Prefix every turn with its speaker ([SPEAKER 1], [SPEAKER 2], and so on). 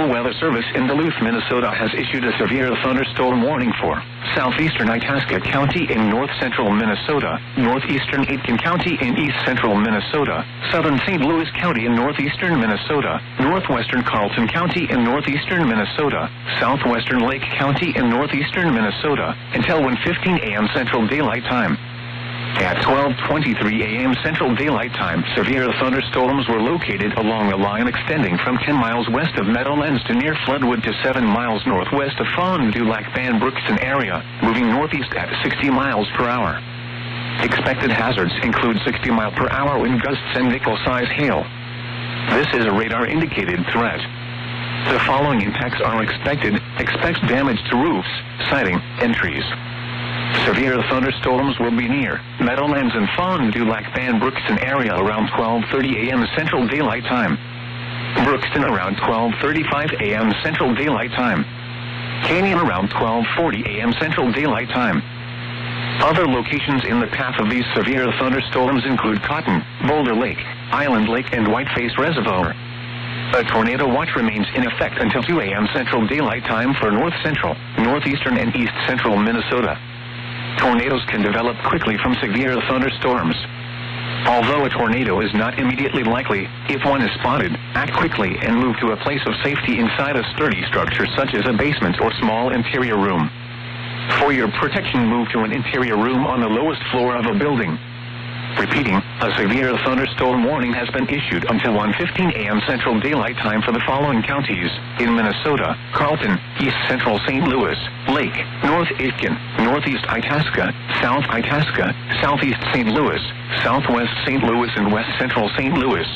[SPEAKER 1] National Weather Service in Duluth, Minnesota has issued a severe thunderstorm warning for southeastern Itasca County in north-central Minnesota, northeastern Aitkin County in east-central Minnesota, southern St. Louis County in northeastern Minnesota, northwestern Carlton County in northeastern Minnesota, southwestern Lake County in northeastern Minnesota, until 1:15 a.m. Central Daylight Time. At 12:23 a.m. Central Daylight Time, severe thunderstorms were located along a line extending from 10 miles west of Meadowlands to near Floodwood to 7 miles northwest of Fond du Lac Van Brookston area, moving northeast at 60 miles per hour. Expected hazards include 60-mile-per-hour wind gusts and nickel-size hail. This is a radar-indicated threat. The following impacts are expected. Expect damage to roofs, siding, and trees. Severe thunderstorms will be near Meadowlands and Fond du Lac Van Brookston area around 12:30 a.m. Central Daylight Time. Brookston around 12:35 a.m. Central Daylight Time. Canyon around 12:40 a.m. Central Daylight Time. Other locations in the path of these severe thunderstorms include Cotton, Boulder Lake, Island Lake, and Whiteface Reservoir. A tornado watch remains in effect until 2 a.m. Central Daylight Time for north-central, northeastern, and east-central Minnesota. Tornadoes can develop quickly from severe thunderstorms. Although a tornado is not immediately likely, if one is spotted, act quickly and move to a place of safety inside a sturdy structure such as a basement or small interior room. For your protection, move to an interior room on the lowest floor of a building. Repeating, a severe thunderstorm warning has been issued until 1:15 a.m. Central Daylight Time for the following counties in Minnesota: Carlton, East Central St. Louis, Lake, North Aitkin, Northeast Itasca, South Itasca, Southeast St. Louis, Southwest St. Louis, and West Central St. Louis.